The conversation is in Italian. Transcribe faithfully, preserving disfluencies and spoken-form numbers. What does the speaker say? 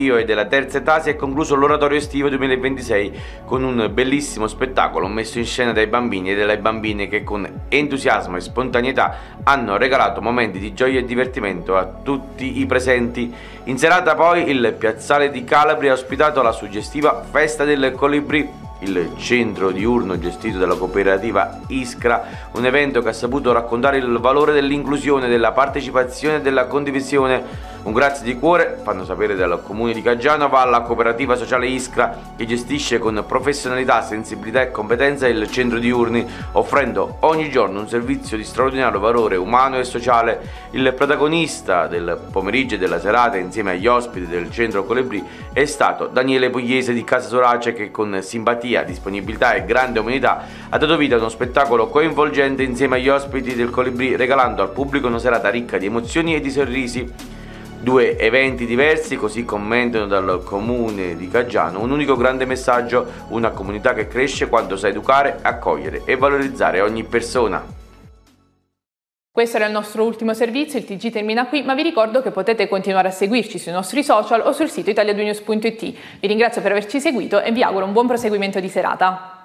e della terza età si è concluso l'oratorio estivo duemilaventisei con un bellissimo spettacolo messo in scena dai bambini e dalle bambine che con entusiasmo e spontaneità hanno regalato momenti di gioia e divertimento a tutti i presenti. In serata poi il piazzale di Calabria ha ospitato la suggestiva Festa del Colibrì, il centro diurno gestito dalla cooperativa Iskra, un evento che ha saputo raccontare il valore dell'inclusione, della partecipazione e della condivisione. Un grazie di cuore, fanno sapere dal comune di Caggiano, va alla cooperativa sociale Iskra che gestisce con professionalità, sensibilità e competenza il centro diurni, offrendo ogni giorno un servizio di straordinario valore umano e sociale. Il protagonista del pomeriggio e della serata insieme agli ospiti del centro Colibrì è stato Daniele Pugliese di Casa Sorace che con simpatia, disponibilità e grande umanità ha dato vita a uno spettacolo coinvolgente insieme agli ospiti del Colibrì, regalando al pubblico una serata ricca di emozioni e di sorrisi. Due eventi diversi, così commentano dal comune di Caggiano, un unico grande messaggio, una comunità che cresce quando sa educare, accogliere e valorizzare ogni persona. Questo era il nostro ultimo servizio, il T G termina qui, ma vi ricordo che potete continuare a seguirci sui nostri social o sul sito italia due news punto it. Vi ringrazio per averci seguito e vi auguro un buon proseguimento di serata.